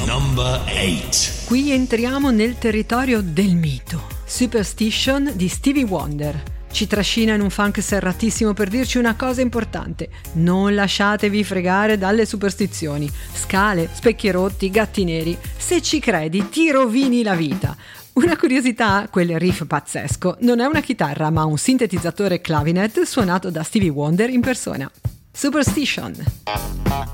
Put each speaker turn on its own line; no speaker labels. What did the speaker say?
Number 8.
Qui entriamo nel territorio del mito. Superstition di Stevie Wonder. Ci trascina in un funk serratissimo per dirci una cosa importante: non lasciatevi fregare dalle superstizioni. Scale, specchi rotti, gatti neri. Se ci credi ti rovini la vita. Una curiosità, quel riff pazzesco non è una chitarra ma un sintetizzatore clavinet suonato da Stevie Wonder in persona. Superstition.